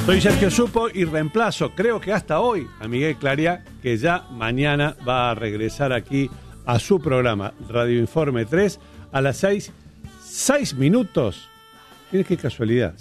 Soy Sergio Supo y reemplazo, creo que hasta hoy, a Miguel Claria, que ya mañana va a regresar aquí a su programa Radio Informe 3 a las 6 minutos. Miren qué casualidad,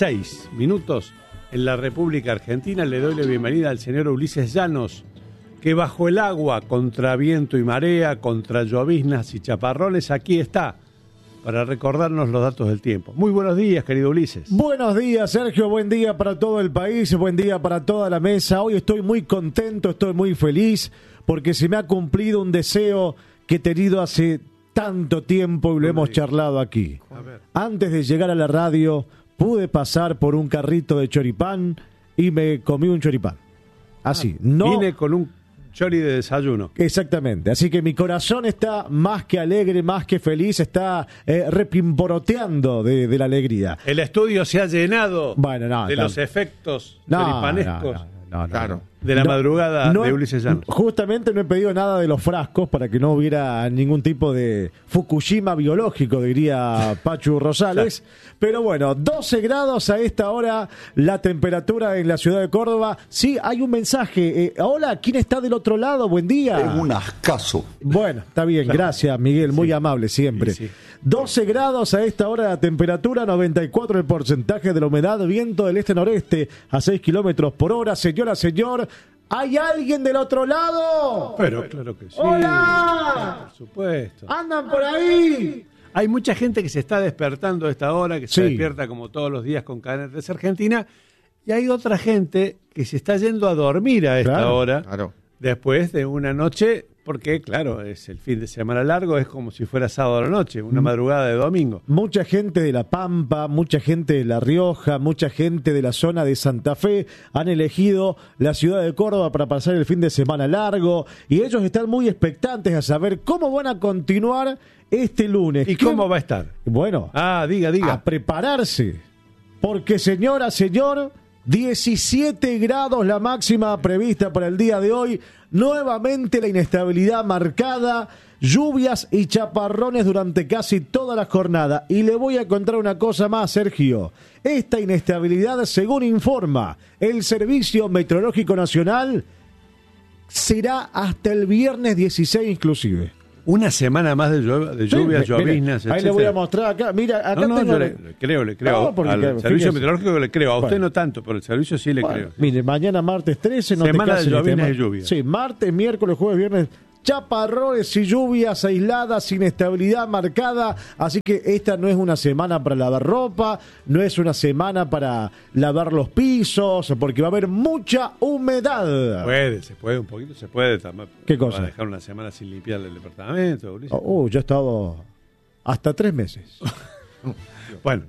6 minutos en la República Argentina. Le doy la bienvenida al señor Ulises Llanos, que bajo el agua, contra viento y marea, contra lloviznas y chaparrones, aquí está para recordarnos los datos del tiempo. Muy buenos días, querido Ulises. Buenos días, Sergio. Buen día para todo el país, buen día para toda la mesa. Hoy estoy muy contento, estoy muy feliz, porque se me ha cumplido un deseo que he tenido hace tanto tiempo y lo hemos charlado aquí. Antes de llegar a la radio, pude pasar por un carrito de choripán y me comí un choripán. Así, no. Vine con un chori de desayuno. Exactamente, así que mi corazón está más que alegre, más que feliz, está repimporoteando de la alegría. El estudio se ha llenado de los efectos choripanescos. Claro. De la madrugada de Ulises Llanos. Justamente no he pedido nada de los frascos para que no hubiera ningún tipo de Fukushima biológico, diría Pachu Rosales. Pero bueno, 12 grados a esta hora la temperatura en la ciudad de Córdoba. Sí, hay un mensaje. Hola, ¿quién está del otro lado? Buen día. Es un ascazo. Bueno, está bien, gracias Miguel, muy amable siempre. Sí. 12 grados a esta hora la temperatura, 94 el porcentaje de la humedad, viento del este-noreste a 6 kilómetros por hora. Señora, señor, ¿hay alguien del otro lado? Pero claro que sí. ¡Hola! Por supuesto. ¡Andan por ahí! Hay mucha gente que se está despertando a esta hora, que se despierta como todos los días con Cadena 3 Argentina, y hay otra gente que se está yendo a dormir a esta hora, después de una noche, porque claro, es el fin de semana largo, es como si fuera sábado a la noche, una madrugada de domingo. Mucha gente de La Pampa, mucha gente de La Rioja, mucha gente de la zona de Santa Fe han elegido la ciudad de Córdoba para pasar el fin de semana largo, y ellos están muy expectantes a saber cómo van a continuar este lunes. ¿Y cómo va a estar? Bueno, diga. A prepararse, porque señora, señor, 17 grados la máxima prevista para el día de hoy. Nuevamente la inestabilidad marcada, lluvias y chaparrones durante casi toda la jornada. Y le voy a contar una cosa más, Sergio. Esta inestabilidad, según informa el Servicio Meteorológico Nacional, será hasta el viernes 16 inclusive. Una semana más de lluvias, lloviznas, ahí le voy a mostrar acá. Mira, acá tengo... yo le creo. Al Servicio Meteorológico le creo. A usted no tanto, pero el servicio sí le creo. Mire, mañana martes 13, no semana te cases. De lloviznas y lluvias. Sí, martes, miércoles, jueves, viernes, chaparrones y lluvias aisladas, inestabilidad marcada. Así que esta no es una semana para lavar ropa, no es una semana para lavar los pisos, porque va a haber mucha humedad. Se puede un poquito, se puede. ¿Qué cosa? Va a dejar una semana sin limpiar el departamento, Ulises. Yo he estado hasta 3 meses. Bueno,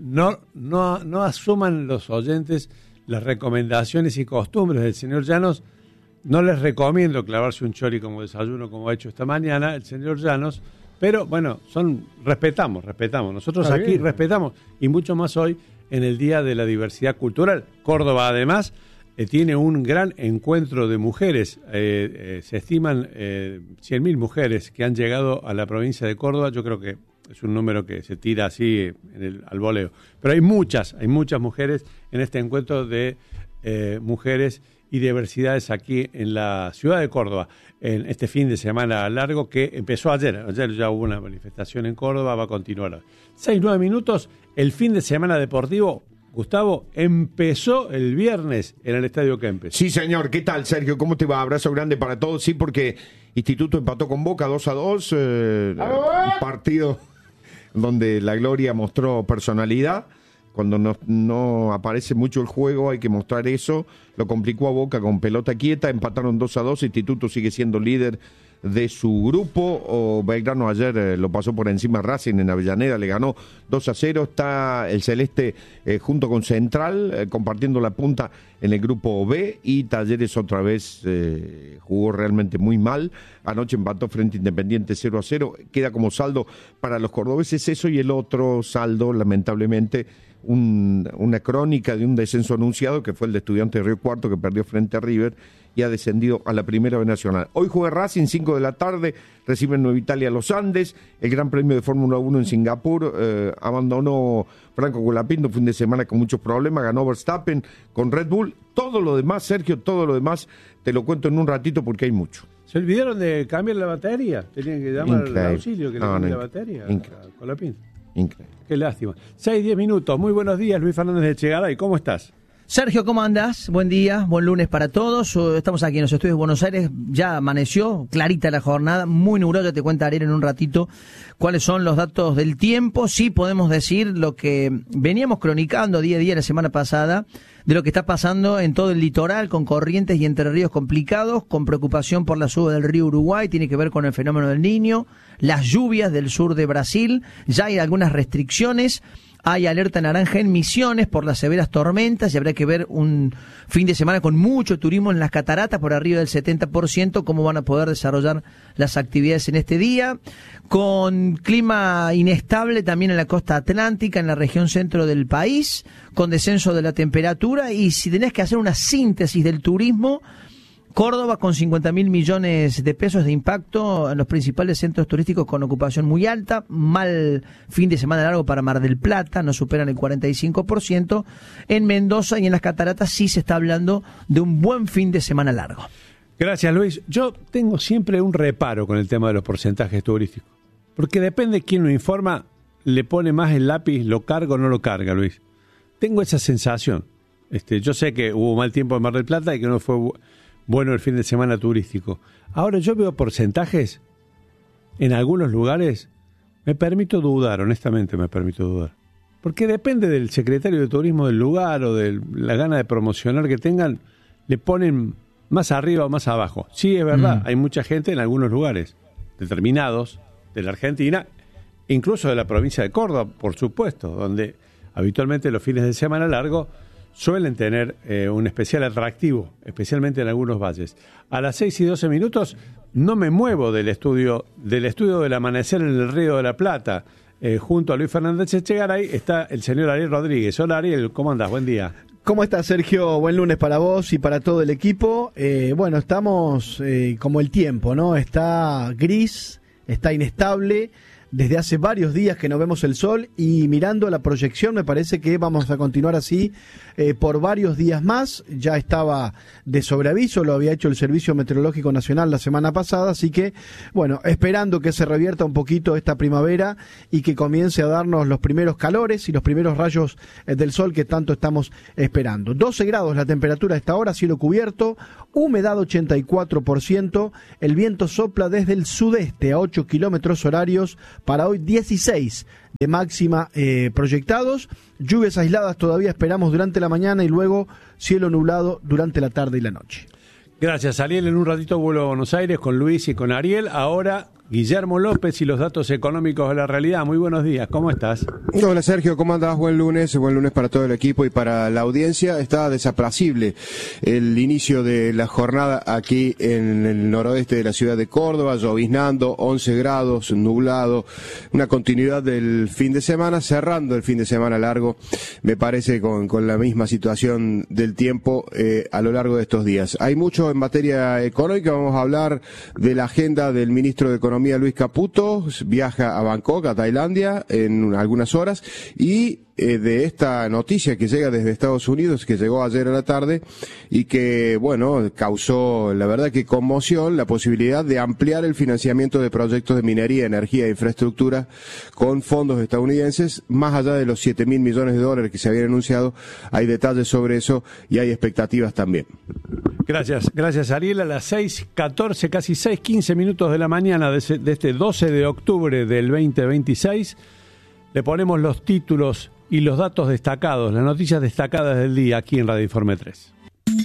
no asuman los oyentes las recomendaciones y costumbres del señor Llanos. No les recomiendo clavarse un chori como desayuno, como ha hecho esta mañana el señor Llanos, pero bueno, respetamos. Nosotros aquí bien. Respetamos, y mucho más hoy en el Día de la Diversidad Cultural. Córdoba, además, tiene un gran encuentro de mujeres. Se estiman 100.000 mujeres que han llegado a la provincia de Córdoba. Yo creo que es un número que se tira así al voleo. Pero hay muchas mujeres en este encuentro de mujeres y diversidades aquí en la ciudad de Córdoba, en este fin de semana largo que empezó ayer. Ayer ya hubo una manifestación en Córdoba, va a continuar. 6-9 minutos, el fin de semana deportivo, Gustavo, empezó el viernes en el Estadio Kempes. Sí, señor. ¿Qué tal, Sergio? ¿Cómo te va? Abrazo grande para todos. Sí, porque Instituto empató con Boca 2-2, un partido donde la Gloria mostró personalidad. Cuando no aparece mucho el juego hay que mostrar eso. Lo complicó a Boca con pelota quieta, empataron 2-2, Instituto sigue siendo líder de su grupo. Belgrano ayer lo pasó por encima Racing en Avellaneda, le ganó 2-0. Está el Celeste junto con Central compartiendo la punta en el grupo B, y Talleres otra vez jugó realmente muy mal. Anoche empató frente a Independiente 0-0. Queda como saldo para los cordobeses eso, y el otro saldo, lamentablemente, una crónica de un descenso anunciado, que fue el de Estudiantes de Río Cuarto, que perdió frente a River, y ha descendido a la Primera B Nacional. Hoy juega Racing, 5 de la tarde, recibe Nueva Italia Los Andes, el Gran Premio de Fórmula 1 en Singapur, abandonó Franco Colapinto, fin de semana con muchos problemas, ganó Verstappen con Red Bull. Todo lo demás, Sergio, todo lo demás te lo cuento en un ratito porque hay mucho. ¿Se olvidaron de cambiar la batería? Tenían que llamar al auxilio que le cambie la batería a Colapinto. Increíble. Qué lástima. 6-10 minutos. Muy buenos días, Luis Fernández de Echegaray. ¿Cómo estás? Sergio, ¿cómo andás? Buen día, buen lunes para todos. Estamos aquí en los estudios de Buenos Aires. Ya amaneció, clarita la jornada, muy nublado. Ya te cuenta Ariel en un ratito cuáles son los datos del tiempo. Sí podemos decir lo que veníamos cronicando día a día la semana pasada, de lo que está pasando en todo el litoral, con corrientes y entre ríos complicados, con preocupación por la suba del río Uruguay, tiene que ver con el fenómeno del Niño, las lluvias del sur de Brasil, ya hay algunas restricciones. Hay alerta naranja en Misiones por las severas tormentas y habrá que ver un fin de semana con mucho turismo en las cataratas, por arriba del 70%, cómo van a poder desarrollar las actividades en este día. Con clima inestable también en la costa atlántica, en la región centro del país, con descenso de la temperatura. Y si tenés que hacer una síntesis del turismo, Córdoba con 50.000 millones de pesos de impacto en los principales centros turísticos con ocupación muy alta, mal fin de semana largo para Mar del Plata, no superan el 45%, en Mendoza y en las cataratas sí se está hablando de un buen fin de semana largo. Gracias, Luis. Yo tengo siempre un reparo con el tema de los porcentajes turísticos, porque depende de quién lo informa, le pone más el lápiz, lo carga o no lo carga, Luis. Tengo esa sensación. Yo sé que hubo mal tiempo en Mar del Plata y que no fue bueno el fin de semana turístico. Ahora yo veo porcentajes en algunos lugares, me permito dudar, honestamente me permito dudar. Porque depende del secretario de turismo del lugar o de la gana de promocionar que tengan, le ponen más arriba o más abajo. Sí, es verdad, hay mucha gente en algunos lugares determinados de la Argentina, incluso de la provincia de Córdoba, por supuesto, donde habitualmente los fines de semana largos suelen tener un especial atractivo, especialmente en algunos valles. A las 6:12 minutos no me muevo del estudio del amanecer en el Río de la Plata. Junto a Luis Fernández Echegaray está el señor Ariel Rodríguez. Hola Ariel, ¿cómo andás? Buen día. ¿Cómo estás, Sergio? Buen lunes para vos y para todo el equipo. Bueno, estamos como el tiempo, ¿no? Está gris, está inestable. Desde hace varios días que no vemos el sol y mirando la proyección me parece que vamos a continuar así por varios días más. Ya estaba de sobreaviso, lo había hecho el Servicio Meteorológico Nacional la semana pasada, así que, bueno, esperando que se revierta un poquito esta primavera y que comience a darnos los primeros calores y los primeros rayos del sol que tanto estamos esperando. 12 grados la temperatura a esta hora, cielo cubierto, humedad 84%, el viento sopla desde el sudeste a 8 kilómetros horarios. Para hoy 16 de máxima proyectados, lluvias aisladas todavía esperamos durante la mañana y luego cielo nublado durante la tarde y la noche. Gracias, Ariel. En un ratito vuelvo a Buenos Aires con Luis y con Ariel. Ahora Guillermo López y los datos económicos de la realidad. Muy buenos días, ¿cómo estás? Hola Sergio, ¿cómo andás? Buen lunes para todo el equipo y para la audiencia. Está desapracible el inicio de la jornada aquí en el noroeste de la ciudad de Córdoba, lloviznando, 11 grados, nublado, una continuidad del fin de semana, cerrando el fin de semana largo, me parece con la misma situación del tiempo a lo largo de estos días. Hay mucho en materia económica, vamos a hablar de la agenda del ministro de Economía Luis Caputo, viaja a Bangkok, a Tailandia, en algunas horas, y de esta noticia que llega desde Estados Unidos, que llegó ayer a la tarde, y que, bueno, causó, la verdad que conmoción, la posibilidad de ampliar el financiamiento de proyectos de minería, energía e infraestructura con fondos estadounidenses, más allá de los 7.000 millones de dólares que se habían anunciado. Hay detalles sobre eso y hay expectativas también. Gracias Ariel. A las 6:14, casi 6:15 minutos de la mañana de este 12 de octubre del 2026, le ponemos los títulos y los datos destacados, las noticias destacadas del día aquí en Radio Informe 3.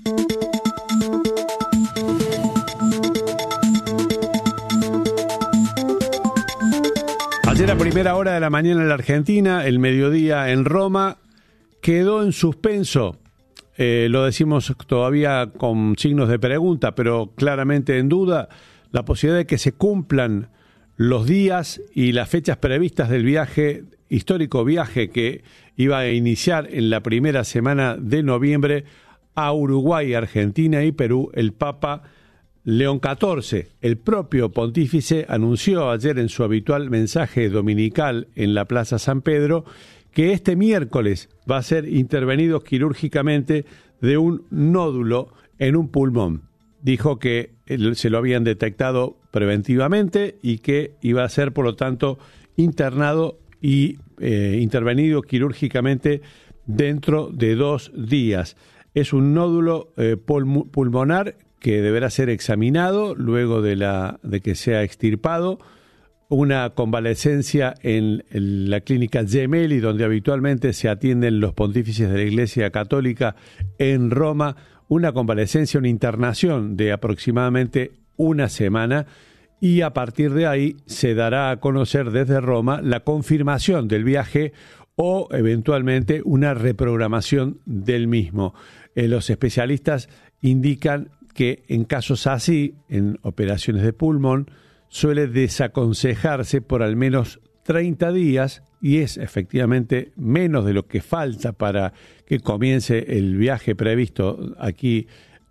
Ayer a primera hora de la mañana en la Argentina, el mediodía en Roma, quedó en suspenso. Lo decimos todavía con signos de pregunta, pero claramente en duda, la posibilidad de que se cumplan los días y las fechas previstas del histórico viaje que iba a iniciar en la primera semana de noviembre a Uruguay, Argentina y Perú el Papa León XIV. El propio pontífice anunció ayer en su habitual mensaje dominical en la Plaza San Pedro que este miércoles va a ser intervenido quirúrgicamente de un nódulo en un pulmón. Dijo que se lo habían detectado preventivamente y que iba a ser, por lo tanto, internado y intervenido quirúrgicamente dentro de 2 días. Es un nódulo pulmonar que deberá ser examinado luego de que sea extirpado. Una convalecencia en la clínica Gemelli, donde habitualmente se atienden los pontífices de la Iglesia Católica en Roma. Una convalecencia, una internación de aproximadamente 1 semana, y a partir de ahí se dará a conocer desde Roma la confirmación del viaje o eventualmente una reprogramación del mismo. Los especialistas indican que en casos así, en operaciones de pulmón, suele desaconsejarse por al menos 30 días, y es efectivamente menos de lo que falta para que comience el viaje previsto aquí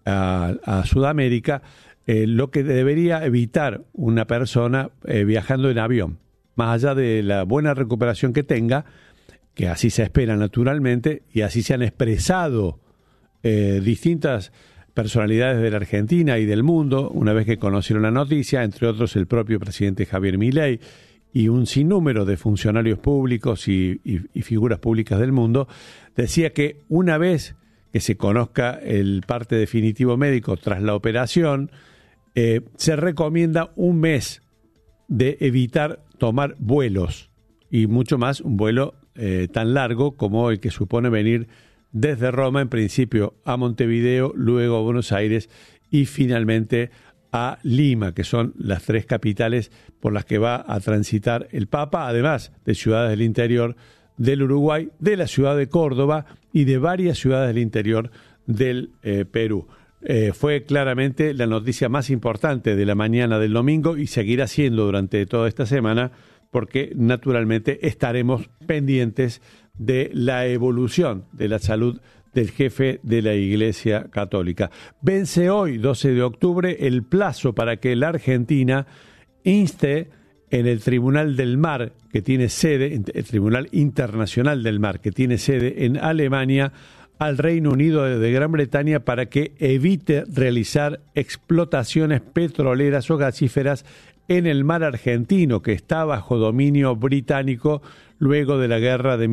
a Sudamérica, lo que debería evitar una persona viajando en avión, más allá de la buena recuperación que tenga, que así se espera naturalmente, y así se han expresado distintas personalidades de la Argentina y del mundo una vez que conocieron la noticia, entre otros el propio presidente Javier Milei y un sinnúmero de funcionarios públicos y figuras públicas del mundo. Decía que una vez que se conozca el parte definitivo médico tras la operación, se recomienda 1 mes de evitar tomar vuelos, y mucho más un vuelo tan largo como el que supone venir desde Roma, en principio a Montevideo, luego a Buenos Aires y finalmente a Lima, que son las 3 capitales por las que va a transitar el Papa, además de ciudades del interior del Uruguay, de la ciudad de Córdoba y de varias ciudades del interior del Perú. Fue claramente la noticia más importante de la mañana del domingo y seguirá siendo durante toda esta semana, porque naturalmente estaremos pendientes de la evolución de la salud del jefe de la Iglesia Católica. Vence hoy, 12 de octubre, el plazo para que la Argentina inste en el Tribunal del Mar, que tiene sede, el Tribunal Internacional del Mar, que tiene sede en Alemania, al Reino Unido de Gran Bretaña para que evite realizar explotaciones petroleras o gasíferas en el mar argentino, que está bajo dominio británico luego de la guerra de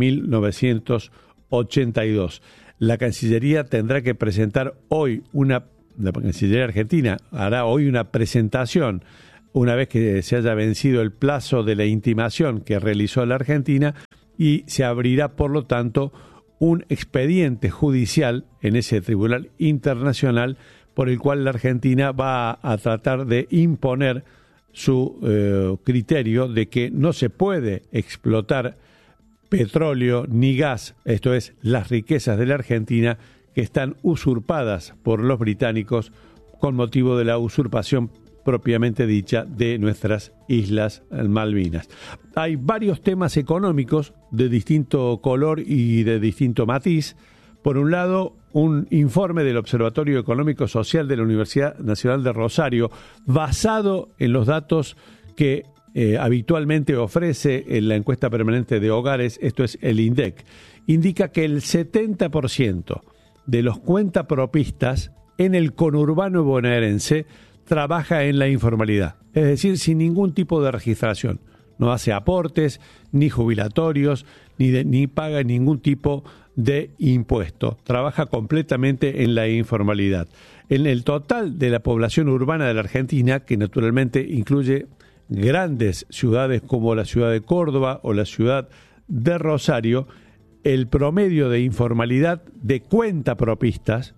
1982. La Cancillería tendrá que presentar hoy la Cancillería Argentina hará hoy una presentación, una vez que se haya vencido el plazo de la intimación que realizó la Argentina, y se abrirá, por lo tanto, un expediente judicial en ese tribunal internacional por el cual la Argentina va a tratar de imponer su criterio de que no se puede explotar petróleo ni gas, esto es, las riquezas de la Argentina, que están usurpadas por los británicos con motivo de la usurpación propiamente dicha de nuestras islas Malvinas. Hay varios temas económicos de distinto color y de distinto matiz. Por un lado, un informe del Observatorio Económico Social de la Universidad Nacional de Rosario, basado en los datos que habitualmente ofrece en la encuesta permanente de hogares, esto es el INDEC, indica que el 70% de los cuentapropistas en el conurbano bonaerense trabaja en la informalidad, es decir, sin ningún tipo de registración. No hace aportes, ni jubilatorios, ni paga ningún tipo de impuesto. Trabaja completamente en la informalidad. En el total de la población urbana de la Argentina, que naturalmente incluye grandes ciudades como la ciudad de Córdoba o la ciudad de Rosario, el promedio de informalidad de cuentapropistas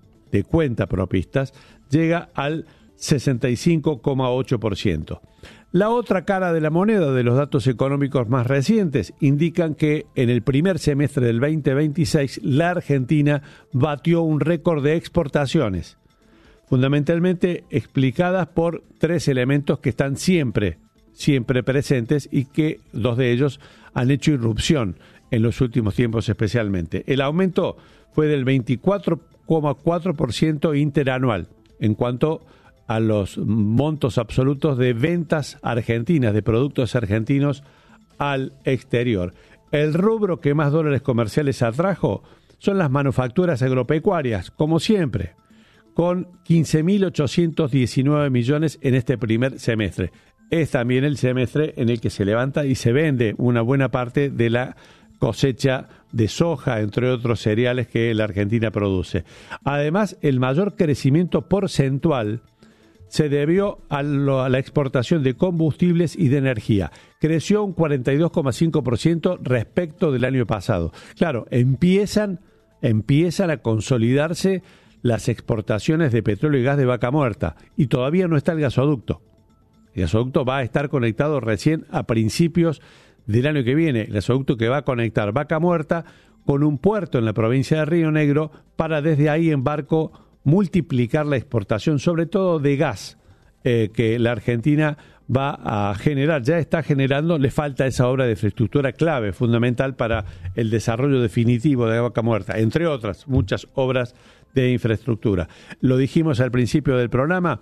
llega al 65,8%. La otra cara de la moneda de los datos económicos más recientes indican que en el primer semestre del 2026 la Argentina batió un récord de exportaciones, fundamentalmente explicadas por 3 elementos que están siempre presentes y que 2 de ellos han hecho irrupción en los últimos tiempos especialmente. El aumento fue del 24 0,4% interanual en cuanto a los montos absolutos de ventas argentinas, de productos argentinos al exterior. El rubro que más dólares comerciales atrajo son las manufacturas agropecuarias, como siempre, con 15.819 millones en este primer semestre. Es también el semestre en el que se levanta y se vende una buena parte de la cosecha de soja, entre otros cereales que la Argentina produce. Además, el mayor crecimiento porcentual se debió a la exportación de combustibles y de energía. Creció un 42,5% respecto del año pasado. Claro, empiezan a consolidarse las exportaciones de petróleo y gas de Vaca Muerta y todavía no está el gasoducto. El gasoducto va a estar conectado recién a principios del año que viene. El gasoducto que va a conectar Vaca Muerta con un puerto en la provincia de Río Negro para desde ahí en barco multiplicar la exportación, sobre todo de gas, que la Argentina va a generar, ya está generando. Le falta esa obra de infraestructura clave, fundamental para el desarrollo definitivo de Vaca Muerta, entre otras muchas obras de infraestructura. Lo dijimos al principio del programa,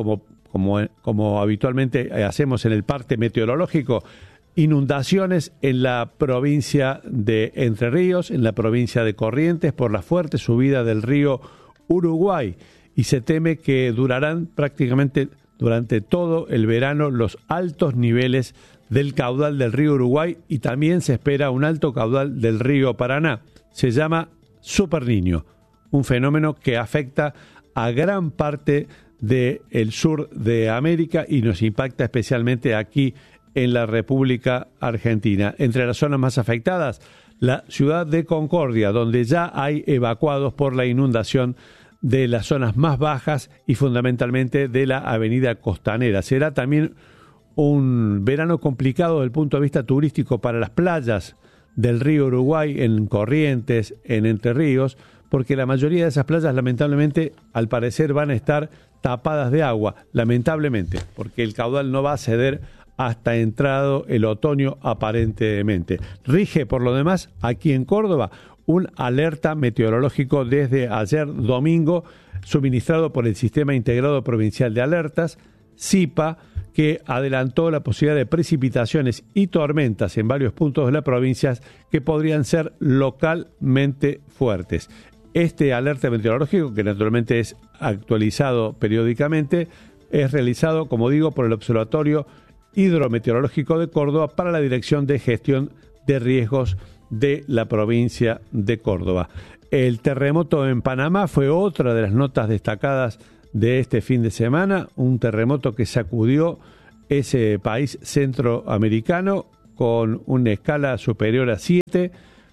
como habitualmente hacemos en el parte meteorológico, inundaciones en la provincia de Entre Ríos, en la provincia de Corrientes, por la fuerte subida del río Uruguay, y se teme que durarán prácticamente durante todo el verano los altos niveles del caudal del río Uruguay, y también se espera un alto caudal del río Paraná. Se llama Super Niño, un fenómeno que afecta a gran parte del sur de América y nos impacta especialmente aquí en la República Argentina. Entre las zonas más afectadas, la ciudad de Concordia, donde ya hay evacuados por la inundación de las zonas más bajas y fundamentalmente de la avenida Costanera. Será también un verano complicado desde el punto de vista turístico para las playas del río Uruguay, en Corrientes, en Entre Ríos, porque la mayoría de esas playas lamentablemente al parecer van a estar tapadas de agua, lamentablemente, porque el caudal no va a ceder hasta entrado el otoño aparentemente. Rige por lo demás aquí en Córdoba un alerta meteorológico desde ayer domingo, suministrado por el Sistema Integrado Provincial de Alertas, SIPA, que adelantó la posibilidad de precipitaciones y tormentas en varios puntos de la provincia que podrían ser localmente fuertes. Este alerta meteorológico, que naturalmente es actualizado periódicamente, es realizado, como digo, por el Observatorio Hidrometeorológico de Córdoba para la Dirección de Gestión de Riesgos de la provincia de Córdoba. El terremoto en Panamá fue otra de las notas destacadas de este fin de semana, un terremoto que sacudió ese país centroamericano con una escala superior a 7,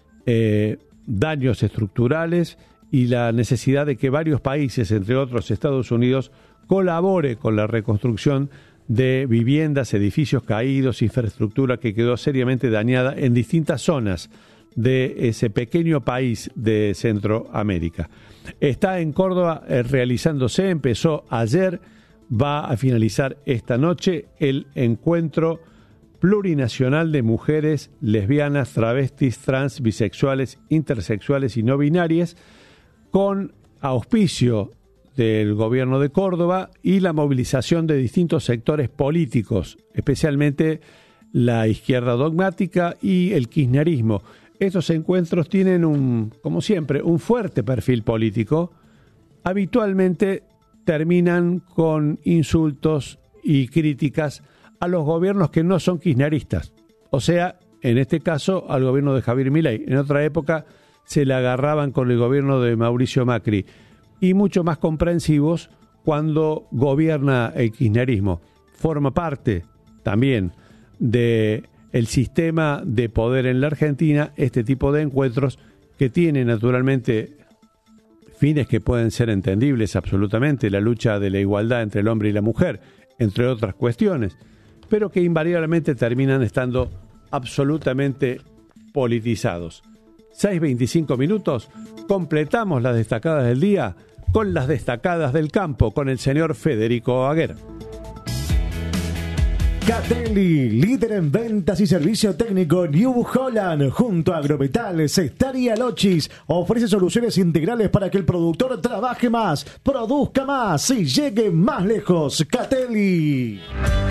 daños estructurales y la necesidad de que varios países, entre otros Estados Unidos, colabore con la reconstrucción de viviendas, edificios caídos, infraestructura que quedó seriamente dañada en distintas zonas de ese pequeño país de Centroamérica. Está en Córdoba realizándose, empezó ayer, va a finalizar esta noche el encuentro plurinacional de mujeres lesbianas, travestis, trans, bisexuales, intersexuales y no binarias, con auspicio del gobierno de Córdoba y la movilización de distintos sectores políticos, especialmente la izquierda dogmática y el kirchnerismo. Estos encuentros tienen, como siempre, un fuerte perfil político. Habitualmente terminan con insultos y críticas a los gobiernos que no son kirchneristas. O sea, en este caso, al gobierno de Javier Milei. En otra época se le agarraban con el gobierno de Mauricio Macri. Y mucho más comprensivos cuando gobierna el kirchnerismo. Forma parte también del sistema de poder en la Argentina este tipo de encuentros que tienen naturalmente fines que pueden ser entendibles absolutamente, la lucha de la igualdad entre el hombre y la mujer, entre otras cuestiones, pero que invariablemente terminan estando absolutamente politizados. 6:25 minutos, completamos las destacadas del día con las destacadas del campo, con el señor Federico Aguer. Catelli, líder en ventas y servicio técnico New Holland, junto a Agrometal, Sestari y Alochis, ofrece soluciones integrales para que el productor trabaje más, produzca más y llegue más lejos. Catelli.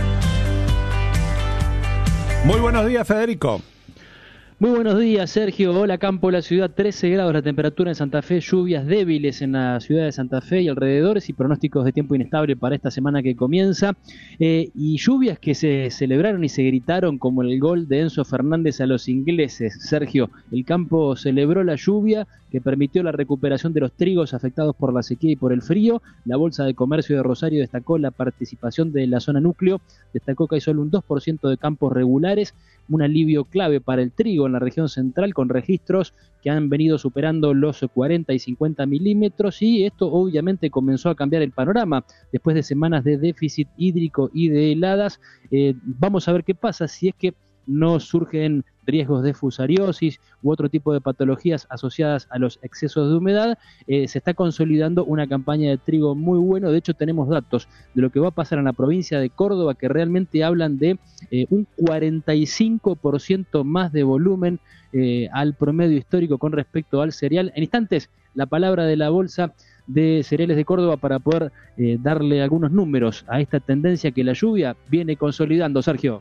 Muy buenos días, Federico. Muy buenos días, Sergio. Hola, campo, la ciudad, 13 grados la temperatura en Santa Fe, lluvias débiles en la ciudad de Santa Fe y alrededores y pronósticos de tiempo inestable para esta semana que comienza. Y lluvias que se celebraron y se gritaron como el gol de Enzo Fernández a los ingleses. Sergio, el campo celebró la lluvia que permitió la recuperación de los trigos afectados por la sequía y por el frío. La Bolsa de Comercio de Rosario destacó la participación de la zona núcleo, destacó que hay solo un 2% de campos regulares, un alivio clave para el trigo en la región central con registros que han venido superando los 40 y 50 milímetros y esto obviamente comenzó a cambiar el panorama después de semanas de déficit hídrico y de heladas. Vamos a ver qué pasa si es que no surgen riesgos de fusariosis u otro tipo de patologías asociadas a los excesos de humedad. Se está consolidando una campaña de trigo muy bueno. De hecho, tenemos datos de lo que va a pasar en la provincia de Córdoba que realmente hablan de un 45% más de volumen al promedio histórico con respecto al cereal. En instantes, la palabra de la Bolsa de Cereales de Córdoba para poder darle algunos números a esta tendencia que la lluvia viene consolidando. Sergio.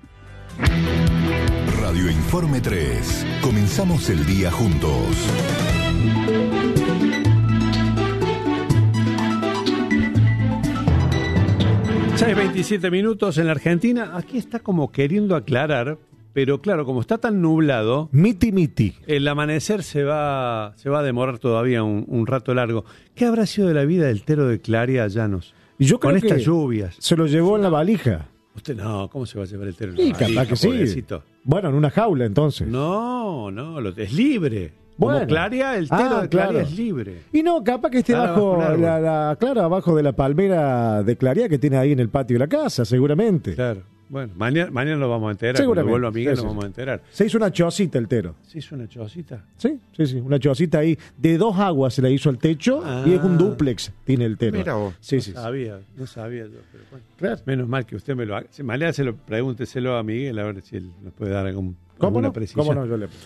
Radio Informe 3. Comenzamos el día juntos. Ya hay 27 minutos en la Argentina. Aquí está como queriendo aclarar, pero claro, como está tan nublado, Miti. el amanecer se va a demorar todavía un rato largo. ¿Qué habrá sido de la vida del Tero de Claria Llanos? Yo creo con estas que lluvias. Se lo llevó en la valija. Usted no, ¿cómo se va a llevar el Tero en Sí, la valija, capaz que sí. pobrecito? Bueno, en una jaula entonces. No, es libre. Bueno. Como Claria, el Tero de Claria es libre. Y no, capaz que esté Claro, bajo bajo un árbol. claro, abajo de la palmera de Claria que tiene ahí en el patio de la casa, seguramente. Claro. Bueno, mañana lo vamos a enterar. Seguramente. Cuando vuelva Miguel Sí, lo sí. vamos a enterar. Se hizo una chocita el Tero. ¿Se hizo una chocita? Sí, una chocita ahí. De 2 aguas se le hizo al techo y es un dúplex, tiene el Tero. Mira vos. Sí. No sabía yo. Pero bueno. Claro. Menos mal que usted me lo haga. Mañana pregúnteselo a Miguel a ver si él nos puede dar ¿Cómo alguna no? precisión. ¿Cómo no? Yo le...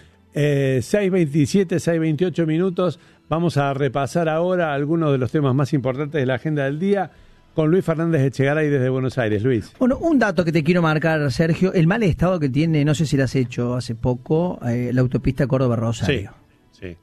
6:27, 6:28 minutos. Vamos a repasar ahora algunos de los temas más importantes de la agenda del día con Luis Fernández Echegaray desde Buenos Aires. Luis. Bueno, un dato que te quiero marcar, Sergio, el mal estado que tiene, no sé si lo has hecho hace poco, la autopista Córdoba-Rosario. Sí.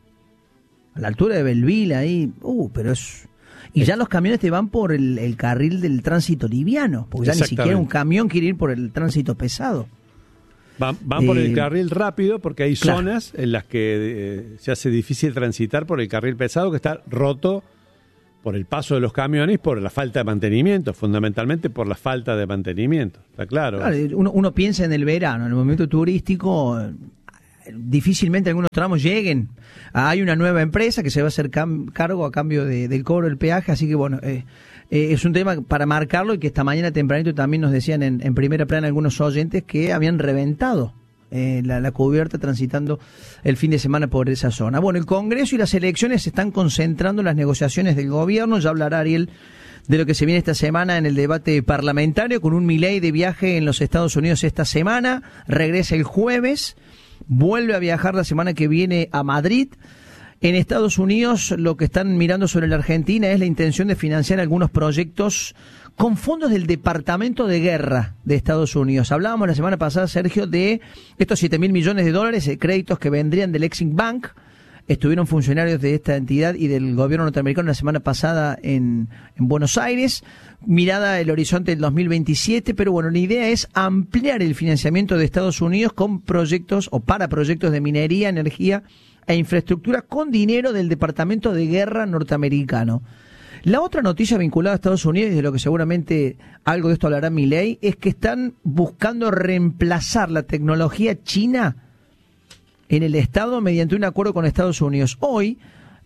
A la altura de Belville, ahí, pero es... Y ya los camiones te van por el carril del tránsito liviano, porque ya ni siquiera un camión quiere ir por el tránsito pesado. Van por el carril rápido porque hay claro. zonas en las que se hace difícil transitar por el carril pesado que está roto por el paso de los camiones y por la falta de mantenimiento, fundamentalmente por la falta de mantenimiento, está claro. Claro, uno piensa en el verano, en el momento turístico, difícilmente algunos tramos lleguen. Hay una nueva empresa que se va a hacer cargo a cambio del cobro del peaje, así que bueno, es un tema para marcarlo y que esta mañana tempranito también nos decían en primera plana algunos oyentes que habían reventado la cubierta transitando el fin de semana por esa zona. Bueno, el Congreso y las elecciones se están concentrando en las negociaciones del gobierno. Ya hablará Ariel de lo que se viene esta semana en el debate parlamentario, con un Milei de viaje en los Estados Unidos esta semana, regresa el jueves, vuelve a viajar la semana que viene a Madrid. En Estados Unidos lo que están mirando sobre la Argentina es la intención de financiar algunos proyectos con fondos del Departamento de Guerra de Estados Unidos. Hablábamos la semana pasada, Sergio, de estos $7.000 millones de créditos que vendrían del Exim Bank. Estuvieron funcionarios de esta entidad y del gobierno norteamericano la semana pasada en Buenos Aires. Mirada el horizonte del 2027, pero bueno, la idea es ampliar el financiamiento de Estados Unidos con proyectos o para proyectos de minería, energía e infraestructura con dinero del Departamento de Guerra norteamericano. La otra noticia vinculada a Estados Unidos, y de lo que seguramente algo de esto hablará Milei, es que están buscando reemplazar la tecnología china en el Estado mediante un acuerdo con Estados Unidos. Hoy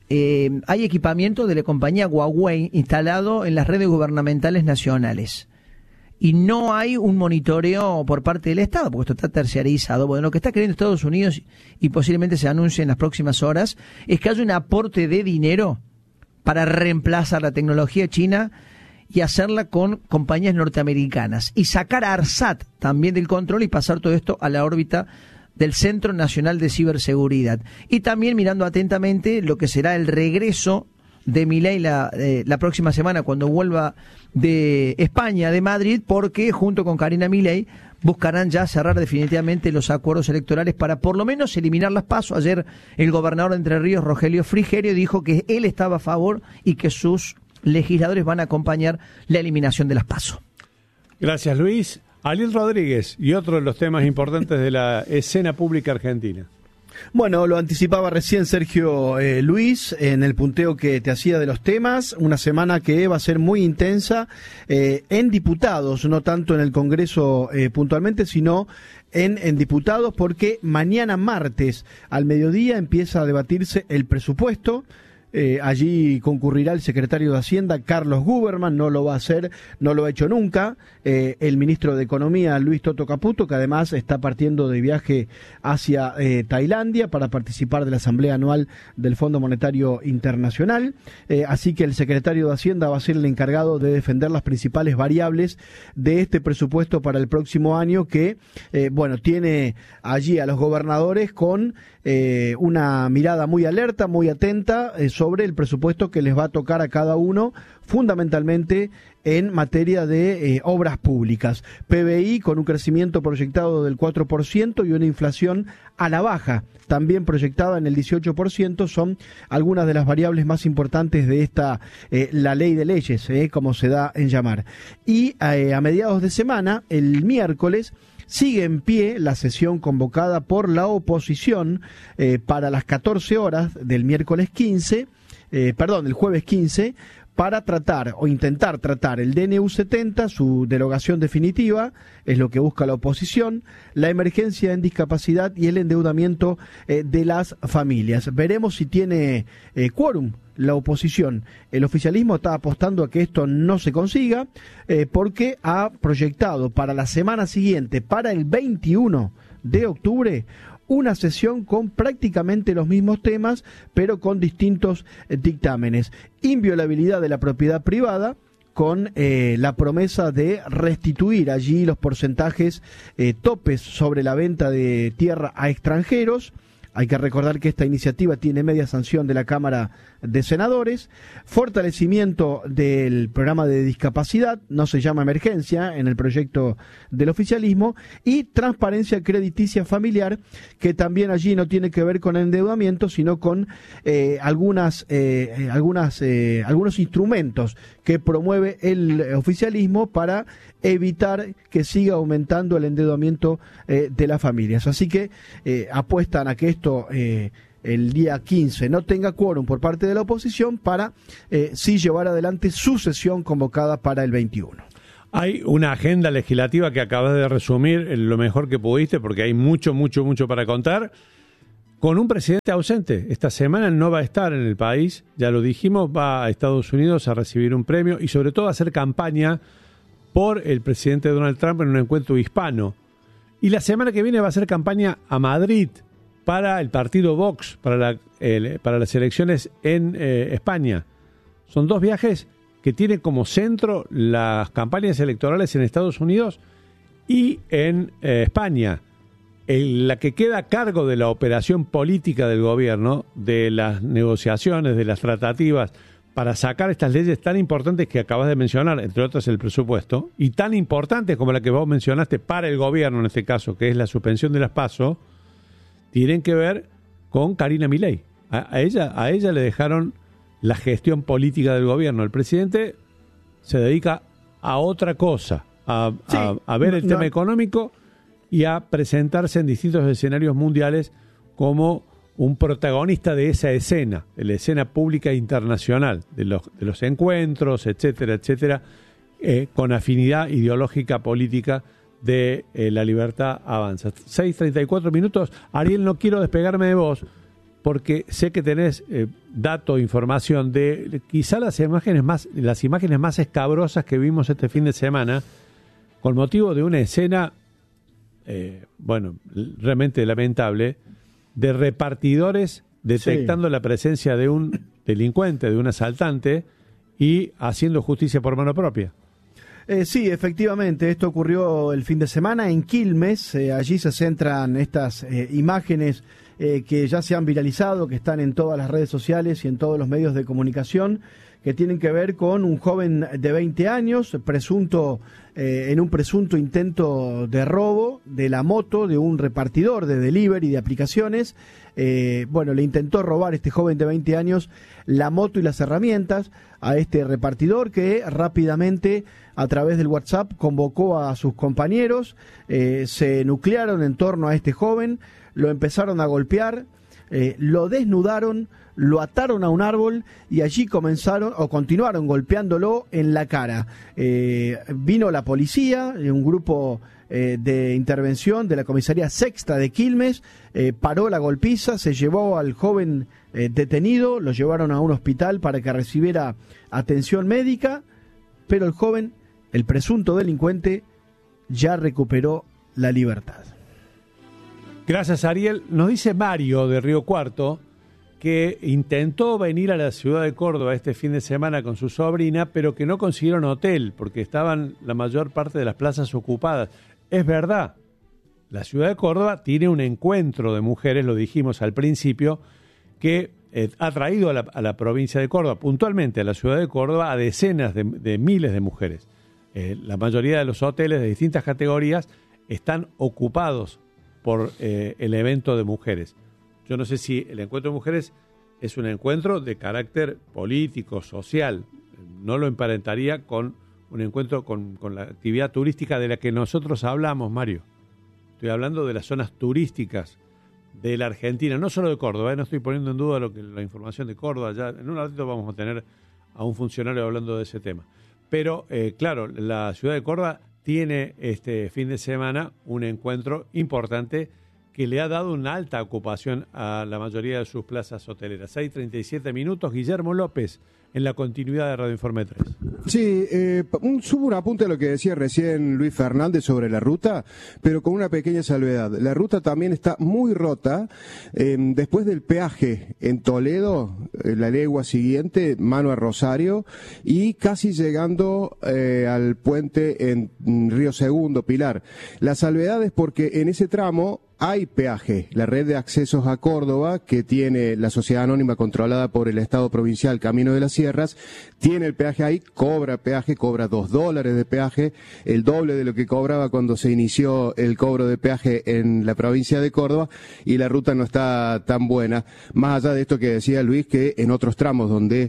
hay equipamiento de la compañía Huawei instalado en las redes gubernamentales nacionales. Y no hay un monitoreo por parte del Estado, porque esto está terciarizado. Bueno, lo que está queriendo Estados Unidos, y posiblemente se anuncie en las próximas horas, es que haya un aporte de dinero para reemplazar la tecnología china y hacerla con compañías norteamericanas y sacar a ARSAT también del control y pasar todo esto a la órbita del Centro Nacional de Ciberseguridad. Y también mirando atentamente lo que será el regreso de Milei la próxima semana cuando vuelva de España, de Madrid, porque junto con Karina Milei buscarán ya cerrar definitivamente los acuerdos electorales para por lo menos eliminar las PASO. Ayer el gobernador de Entre Ríos, Rogelio Frigerio, dijo que él estaba a favor y que sus legisladores van a acompañar la eliminación de las PASO. Gracias, Luis. Ariel Rodríguez y otro de los temas importantes de la escena pública argentina. Bueno, lo anticipaba recién Sergio Luis en el punteo que te hacía de los temas, una semana que va a ser muy intensa en diputados, no tanto en el Congreso puntualmente, sino en diputados, porque mañana martes al mediodía empieza a debatirse el presupuesto. Allí concurrirá el secretario de Hacienda, Carlos Guberman, no lo va a hacer, no lo ha hecho nunca, el ministro de Economía, Luis Toto Caputo, que además está partiendo de viaje hacia Tailandia para participar de la Asamblea Anual del Fondo Monetario Internacional, así que el secretario de Hacienda va a ser el encargado de defender las principales variables de este presupuesto para el próximo año, que, bueno, tiene allí a los gobernadores con una mirada muy alerta, muy atenta sobre el presupuesto que les va a tocar a cada uno, fundamentalmente en materia de obras públicas. PBI con un crecimiento proyectado del 4% y una inflación a la baja, también proyectada en el 18%, son algunas de las variables más importantes de esta, la ley de leyes, como se da en llamar. Y a mediados de semana, el miércoles, sigue en pie la sesión convocada por la oposición para las 14 horas del miércoles 15, el jueves 15, para tratar o intentar tratar el DNU 70, su derogación definitiva, es lo que busca la oposición, la emergencia en discapacidad y el endeudamiento de las familias. Veremos si tiene quórum la oposición. El oficialismo está apostando a que esto no se consiga porque ha proyectado para la semana siguiente, para el 21 de octubre, una sesión con prácticamente los mismos temas, pero con distintos dictámenes. Inviolabilidad de la propiedad privada, con la promesa de restituir allí los porcentajes topes sobre la venta de tierra a extranjeros. Hay que recordar que esta iniciativa tiene media sanción de la Cámara de Senadores. Fortalecimiento del programa de discapacidad, no se llama emergencia en el proyecto del oficialismo. Y transparencia crediticia familiar, que también allí no tiene que ver con endeudamiento, sino con algunos instrumentos que promueve el oficialismo para evitar que siga aumentando el endeudamiento de las familias. Así que apuestan a que esto el día 15 no tenga quórum por parte de la oposición para sí llevar adelante su sesión convocada para el 21. Hay una agenda legislativa que acabas de resumir lo mejor que pudiste, porque hay mucho para contar, con un presidente ausente. Esta semana no va a estar en el país, ya lo dijimos, va a Estados Unidos a recibir un premio y sobre todo a hacer campaña por el presidente Donald Trump en un encuentro hispano. Y la semana que viene va a hacer campaña a Madrid para el partido Vox, para las elecciones en España. Son dos viajes que tienen como centro las campañas electorales en Estados Unidos y en España. La que queda a cargo de la operación política del gobierno, de las negociaciones, de las tratativas, para sacar estas leyes tan importantes que acabas de mencionar, entre otras el presupuesto, y tan importantes como la que vos mencionaste para el gobierno en este caso, que es la suspensión de las PASO, tienen que ver con Karina Milei. A ella le dejaron la gestión política del gobierno. El presidente se dedica a otra cosa, a ver el tema económico y a presentarse en distintos escenarios mundiales como un protagonista de esa escena, de la escena pública internacional, de los encuentros, etcétera, con afinidad ideológica política de La Libertad Avanza. 6:34 minutos. Ariel, no quiero despegarme de vos, porque sé que tenés dato, información de quizá las imágenes más escabrosas que vimos este fin de semana, con motivo de una escena, realmente lamentable, de repartidores detectando la presencia de un delincuente, de un asaltante, y haciendo justicia por mano propia. Sí, efectivamente, esto ocurrió el fin de semana en Quilmes. Allí se centran estas imágenes que ya se han viralizado, que están en todas las redes sociales y en todos los medios de comunicación, que tienen que ver con un joven de 20 años, en un presunto intento de robo de la moto de un repartidor de delivery de aplicaciones. Le intentó robar este joven de 20 años la moto y las herramientas a este repartidor, que rápidamente a través del WhatsApp convocó a sus compañeros, se nuclearon en torno a este joven, lo empezaron a golpear, lo desnudaron, lo ataron a un árbol y allí continuaron golpeándolo en la cara. Vino la policía, un grupo de intervención de la comisaría sexta de Quilmes, paró la golpiza, se llevó al joven detenido, lo llevaron a un hospital para que recibiera atención médica, pero el joven, el presunto delincuente, ya recuperó la libertad. Gracias, Ariel. Nos dice Mario de Río Cuarto que intentó venir a la ciudad de Córdoba este fin de semana con su sobrina, pero que no consiguieron hotel porque estaban la mayor parte de las plazas ocupadas. Es verdad, la ciudad de Córdoba tiene un encuentro de mujeres, lo dijimos al principio, que ha traído a la provincia de Córdoba, puntualmente a la ciudad de Córdoba, a decenas de miles de mujeres. La mayoría de los hoteles de distintas categorías están ocupados por el evento de mujeres. Yo no sé si el encuentro de mujeres es un encuentro de carácter político, social. No lo emparentaría con un encuentro con la actividad turística de la que nosotros hablamos, Mario. Estoy hablando de las zonas turísticas de la Argentina, no solo de Córdoba, no estoy poniendo en duda la información de Córdoba. Ya en un ratito vamos a tener a un funcionario hablando de ese tema. Pero, claro, la ciudad de Córdoba tiene este fin de semana un encuentro importante que le ha dado una alta ocupación a la mayoría de sus plazas hoteleras. 6:37, Guillermo López, en la continuidad de Radio Informe 3. Sí, subo un apunte a lo que decía recién Luis Fernández sobre la ruta, pero con una pequeña salvedad. La ruta también está muy rota. Después del peaje en Toledo, la legua siguiente, mano a Rosario, y casi llegando al puente en Río Segundo, Pilar. La salvedad es porque en ese tramo hay peaje. La red de accesos a Córdoba, que tiene la sociedad anónima controlada por el Estado provincial Camino de las Sierras, tiene el peaje ahí, cobra $2 de peaje, el doble de lo que cobraba cuando se inició el cobro de peaje en la provincia de Córdoba, y la ruta no está tan buena. Más allá de esto que decía Luis, que en otros tramos donde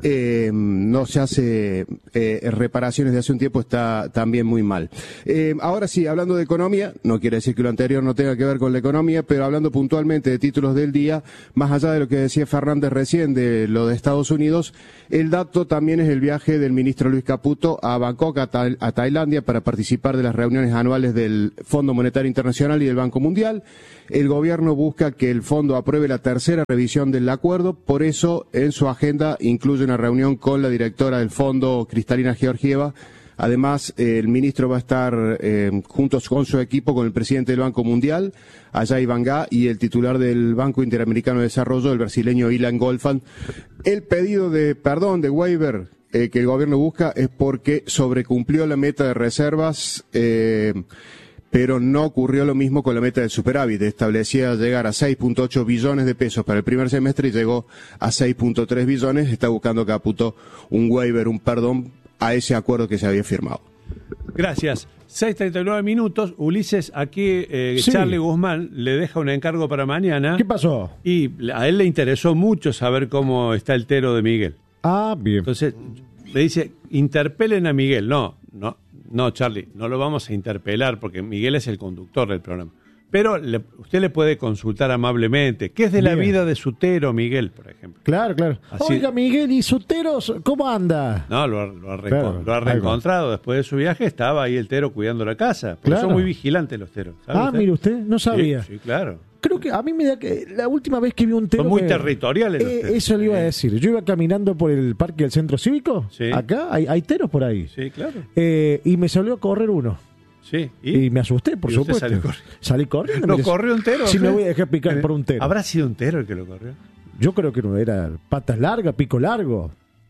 no se hace reparaciones de hace un tiempo está también muy mal. Ahora sí, hablando de economía, no quiere decir que lo anterior no tenga que ver con la economía, pero hablando puntualmente de títulos del día, más allá de lo que decía Fernández recién de lo de Estados Unidos, el dato también es el viaje del ministro Luis Caputo a Bangkok, a Tailandia, para participar de las reuniones anuales del Fondo Monetario Internacional y del Banco Mundial. El gobierno busca que el fondo apruebe la tercera revisión del acuerdo, por eso en su agenda incluye una reunión con la directora del fondo, Cristalina Georgieva. Además, el ministro va a estar juntos con su equipo con el presidente del Banco Mundial, Ajay Banga, y el titular del Banco Interamericano de Desarrollo, el brasileño Ilan Goldfand. El pedido de perdón, de waiver, que el gobierno busca es porque sobrecumplió la meta de reservas, pero no ocurrió lo mismo con la meta del superávit. Establecía llegar a 6.8 billones de pesos para el primer semestre y llegó a 6.3 billones. Está buscando Caputo un waiver, un perdón a ese acuerdo que se había firmado. Gracias. 6:39, Ulises, aquí sí. Charlie Guzmán le deja un encargo para mañana. ¿Qué pasó? Y a él le interesó mucho saber cómo está el tero de Miguel. Ah, bien. Entonces le dice, interpelen a Miguel. No, Charlie, no lo vamos a interpelar porque Miguel es el conductor del programa. Pero usted le puede consultar amablemente. ¿Qué es de la vida de su tero, Miguel, por ejemplo? Claro. Así. Oiga, Miguel, ¿y su tero cómo anda? No, lo ha reencontrado. Después de su viaje estaba ahí el tero cuidando la casa. Porque son muy vigilantes los teros. Mire usted, no sabía. Sí, claro. Creo que a mí me da que la última vez que vi un tero... Son muy territoriales los teros. Eso le iba a decir. Yo iba caminando por el parque del Centro Cívico. Sí. Acá hay teros por ahí. Sí, claro. Y me salió a correr uno. Sí, y me asusté, por supuesto. Salí corriendo. ¿Lo corrió un tero? Sí, me voy a dejar picar por un tero. ¿Habrá sido un tero el que lo corrió? Yo creo que no, era patas largas, pico largo.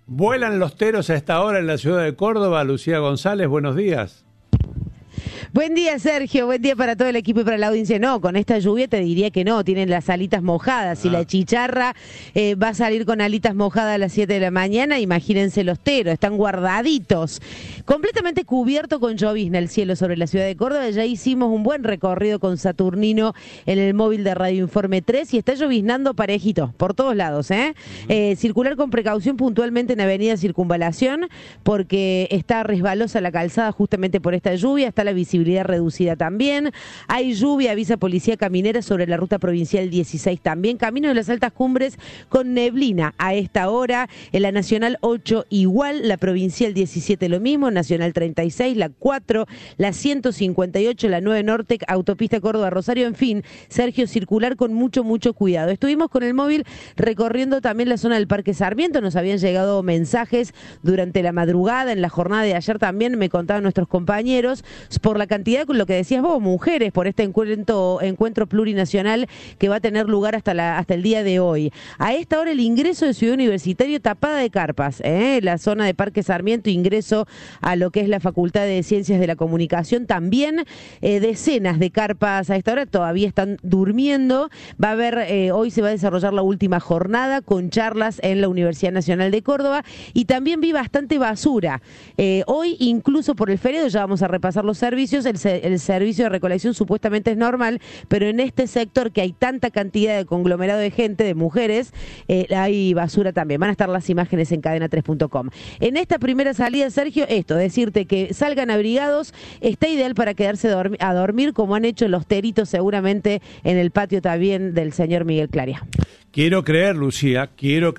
Vuelan los teros a esta hora en la ciudad de Córdoba. Lucía González, buenos días. Buen día, Sergio. Buen día para todo el equipo y para la audiencia. No, con esta lluvia te diría que no. Tienen las alitas mojadas. Si la chicharra va a salir con alitas mojadas a las 7 de la mañana, imagínense los teros. Están guardaditos. Completamente cubierto con llovizna el cielo sobre la ciudad de Córdoba. Ya hicimos un buen recorrido con Saturnino en el móvil de Radio Informe 3 y está lloviznando parejito por todos lados. Circular con precaución puntualmente en Avenida Circunvalación porque está resbalosa la calzada justamente por esta lluvia. Está la visibilidad reducida también. Hay lluvia, avisa Policía Caminera sobre la ruta provincial 16 también. Camino de las altas cumbres con neblina a esta hora. En la Nacional 8 igual, la provincial 17 lo mismo, Nacional 36, la 4, la 158, la 9 Norte, autopista Córdoba-Rosario. En fin, Sergio, circular con mucho cuidado. Estuvimos con el móvil recorriendo también la zona del Parque Sarmiento. Nos habían llegado mensajes durante la madrugada, en la jornada de ayer también, me contaban nuestros compañeros, por la cantidad, con lo que decías vos, mujeres, por este encuentro plurinacional que va a tener lugar hasta el día de hoy. A esta hora el ingreso de Ciudad Universitario tapada de carpas, la zona de Parque Sarmiento, ingreso a lo que es la Facultad de Ciencias de la Comunicación, también decenas de carpas a esta hora, todavía están durmiendo. Va a haber, hoy se va a desarrollar la última jornada con charlas en la Universidad Nacional de Córdoba y también vi bastante basura. Hoy, incluso por el feriado, ya vamos a repasar los servicios. El servicio de recolección supuestamente es normal, pero en este sector que hay tanta cantidad de conglomerado de gente, de mujeres, hay basura también. Van a estar las imágenes en cadena3.com. En esta primera salida, Sergio, decirte que salgan abrigados, está ideal para quedarse a dormir, como han hecho los teritos seguramente en el patio también del señor Miguel Claria. Quiero creer, Lucía,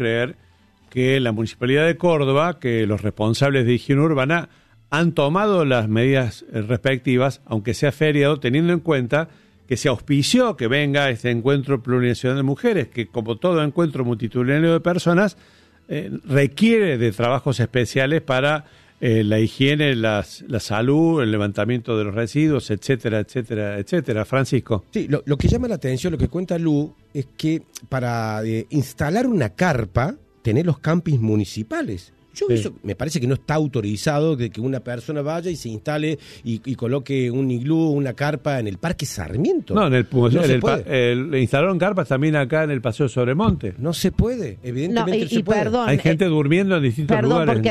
que la Municipalidad de Córdoba, que los responsables de higiene urbana han tomado las medidas respectivas, aunque sea feriado, teniendo en cuenta que se auspició que venga este encuentro plurinacional de mujeres, que como todo encuentro multitudinario de personas, requiere de trabajos especiales para la higiene, la salud, el levantamiento de los residuos, etcétera, etcétera, etcétera. Francisco. Sí, lo que llama la atención, lo que cuenta Lu, es que para instalar una carpa, tenés los campings municipales. Eso me parece que no está autorizado de que una persona vaya y se instale y coloque un iglú, una carpa en el Parque Sarmiento. No, le instalaron carpas también acá en el Paseo Sobremonte. No se puede, evidentemente no se puede. Perdón, hay gente durmiendo en distintos lugares. Porque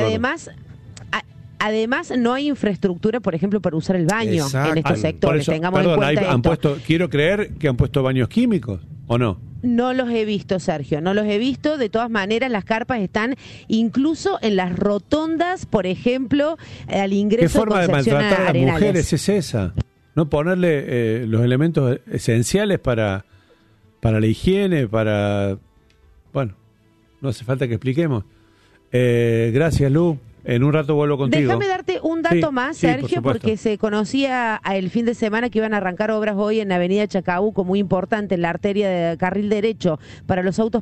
además no hay infraestructura, por ejemplo, para usar el baño. Exacto. En estos sectores. Eso, tengamos en cuenta quiero creer que han puesto baños químicos, ¿o no? No los he visto, Sergio, no los he visto. De todas maneras, las carpas están incluso en las rotondas, por ejemplo, al ingreso. ¿Qué forma de maltratar a las mujeres es esa? No ponerle los elementos esenciales para la higiene, Bueno, no hace falta que expliquemos. Gracias, Lu. En un rato vuelvo contigo. Déjame darte un dato más, Sergio, porque se conocía el fin de semana que iban a arrancar obras hoy en Avenida Chacabuco, muy importante, en la arteria de carril derecho para los autos